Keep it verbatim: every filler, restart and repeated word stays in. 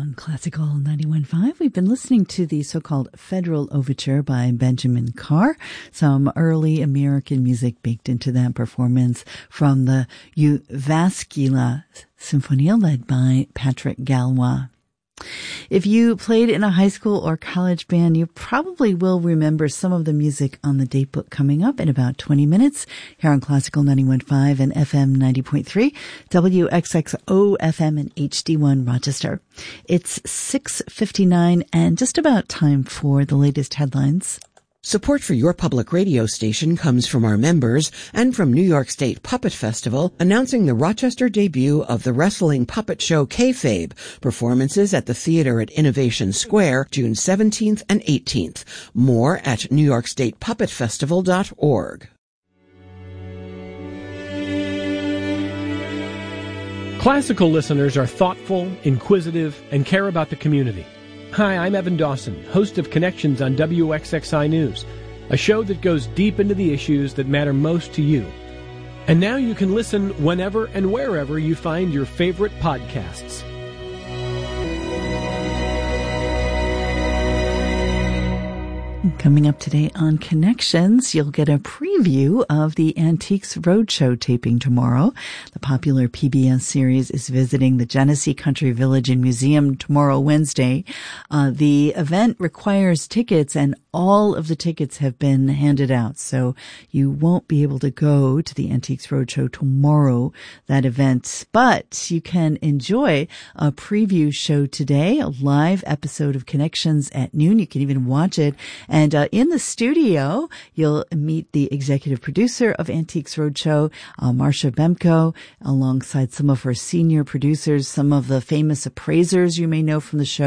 On Classical ninety-one point five, we've been listening to the so-called Federal Overture by Benjamin Carr, some early American music baked into that performance from the Jyväskylä Symphonia led by Patrick Galois. If you played in a high school or college band, you probably will remember some of the music on the datebook coming up in about twenty minutes here on Classical ninety-one point five and F M ninety point three, W X X O F M and H D one Rochester. It's six fifty-nine and just about time for the latest headlines. Support for your public radio station comes from our members and from New York State Puppet Festival, announcing the Rochester debut of the wrestling puppet show Kayfabe. Performances at the theater at Innovation Square, June seventeenth and eighteenth. More at new york state puppet festival dot org. Classical listeners are thoughtful, inquisitive, and care about the community. Hi, I'm Evan Dawson, host of Connections on W X X I News, a show that goes deep into the issues that matter most to you. And now you can listen whenever and wherever you find your favorite podcasts. Coming up today on Connections, you'll get a preview of the Antiques Roadshow taping tomorrow. The popular P B S series is visiting the Genesee Country Village and Museum tomorrow, Wednesday. Uh, the event requires tickets, and all of the tickets have been handed out, so you won't be able to go to the Antiques Roadshow tomorrow, that event. But you can enjoy a preview show today, a live episode of Connections at noon. You can even watch it. And uh, in the studio, you'll meet the executive producer of Antiques Roadshow, uh, Marcia Bemko, alongside some of her senior producers, some of the famous appraisers you may know from the show.